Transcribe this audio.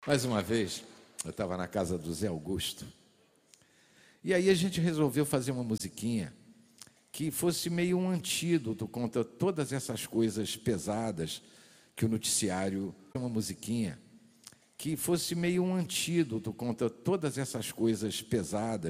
Mais uma vez, eu estava na casa do Zé Augusto. E aí a gente resolveu fazer uma musiquinha que fosse meio um antídoto contra todas essas coisas pesadas que o noticiário... Uma musiquinha que fosse meio um antídoto contra todas essas coisas pesadas